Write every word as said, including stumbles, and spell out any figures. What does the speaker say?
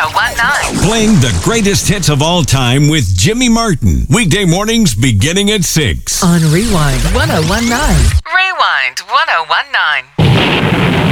ten. Playing the greatest hits of all time with Jimmy Martin. Weekday mornings beginning at six. On Rewind ten nineteen. Rewind ten nineteen.